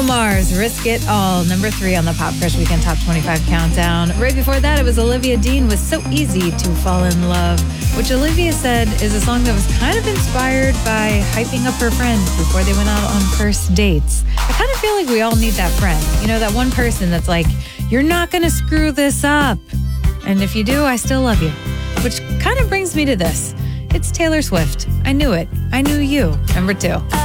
Bruno Mars, Risk It All, number 3 on the Pop Crush Weekend Top 25 Countdown. Right before that, it was Olivia Dean with So Easy to Fall in Love, which Olivia said is a song that was kind of inspired by hyping up her friends before they went out on first dates. I kind of feel like we all need that friend. You know, that one person that's like, you're not going to screw this up. And if you do, I still love you. Which kind of brings me to this. It's Taylor Swift. I knew it. I knew you. Number 2.